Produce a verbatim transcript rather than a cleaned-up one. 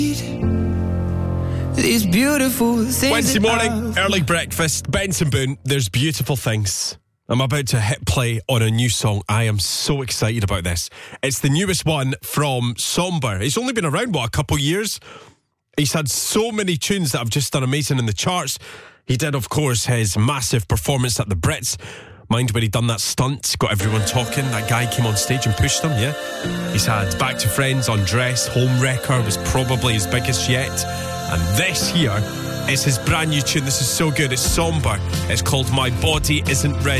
These beautiful things. Wednesday morning, early breakfast, Benson Boone, there's beautiful things. I'm about to hit play on a new song. I am so excited about this. It's the newest one from Somber. He's only been around, what, a couple years? He's had so many tunes that have just done amazing in the charts. He did, of course, his massive performance at the Brits. Mind when he done that stunt, got everyone talking. That guy came on stage and pushed them, yeah? He's had Back to Friends, Undress, Home Wrecker was probably his biggest yet. And this here is his brand new tune. This is so good. It's Somber. It's called My Body Isn't Ready.